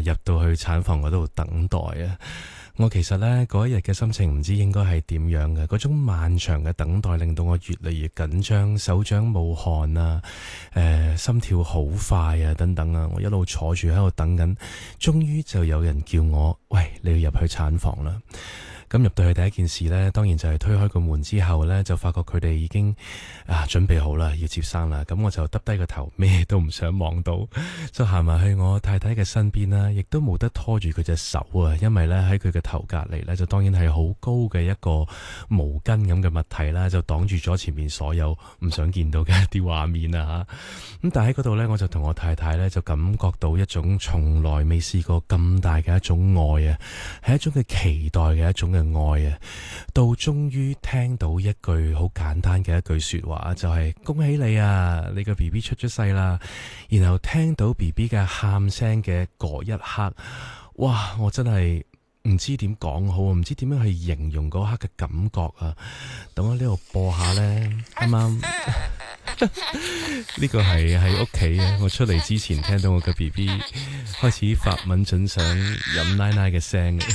入到去產房嗰度等待啊。我其實呢嗰一日嘅心情唔知應該係點樣嘅，嗰種漫長嘅等待令到我越嚟越緊張，手掌冒汗啊，心跳好快啊，等等啊，我一路坐住喺度等緊，終於就有人叫我，喂，你要入去產房啦。咁入到去第一件事呢，當然就係推開個門之後呢，就發覺佢哋已經準備好啦，要接生啦。咁我就耷低個頭，咩都唔想望到，就行埋去我太太嘅身邊啦，亦都冇得拖住佢隻手啊，因為呢喺佢嘅頭隔離呢，就當然係好高嘅一個毛巾咁嘅物體啦，就擋住咗前面所有唔想見到嘅一啲畫面啊嚇。咁但係喺嗰度呢，我就同我太太呢，就感覺到一種從來未試過咁大嘅一種愛啊，係一種嘅期待嘅一種嘅愛啊，到終於聽到一句好簡單嘅一句說話，就係恭喜你啊，你個 BB 出咗世啦。然後聽到 BB 嘅喊聲嘅嗰一刻，哇！我真係唔知點講好，唔知點樣去形容嗰刻嘅感覺啊。等我呢度播下呢，啱啱呢個係喺屋企啊，我出嚟之前聽到我嘅 BB 開始發吻準想飲奶奶嘅聲嘅。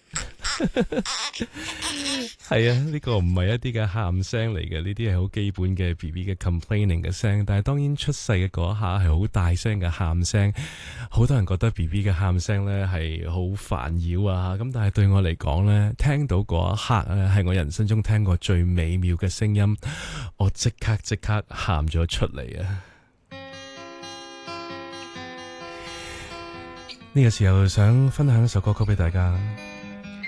係啊，呢個唔係一啲嘅喊聲嚟嘅，呢啲係好基本嘅 BB 嘅 complaining 嘅聲。但係當然出世嘅嗰一下係好大聲嘅喊聲，好多人覺得 BB 嘅喊聲呢係好煩擾啊。咁但係對我嚟講呢，聽到嗰一刻咧係我人生中聽過最美妙嘅聲音，我即刻喊咗出嚟啊！呢個時候想分享一首歌曲俾大家。